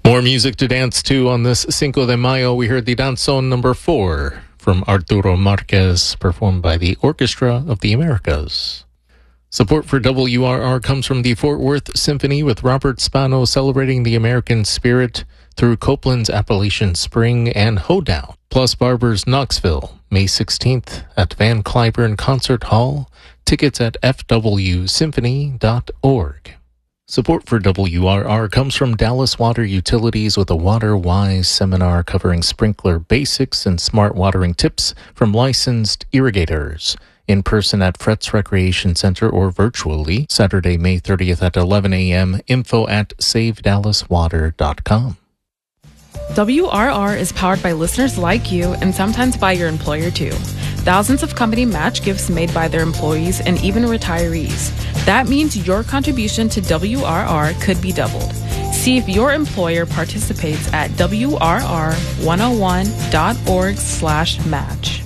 More music to dance to on this Cinco de Mayo. We heard the Danzón number 4 from Arturo Marquez, performed by the Orchestra of the Americas. Support for WRR comes from the Fort Worth Symphony, with Robert Spano celebrating the American spirit through Copeland's Appalachian Spring and Hoedown, plus Barber's Knoxville, May 16th at Van Cliburn Concert Hall. Tickets at fwsymphony.org. Support for WRR comes from Dallas Water Utilities, with a Water Wise seminar covering sprinkler basics and smart watering tips from licensed irrigators. In person at Fretz Recreation Center or virtually, Saturday, May 30th at 11 a.m. Info at savedallaswater.com. WRR is powered by listeners like you and sometimes by your employer too. Thousands of company match gifts made by their employees and even retirees. That means your contribution to WRR could be doubled. See if your employer participates at WRR101.org/match.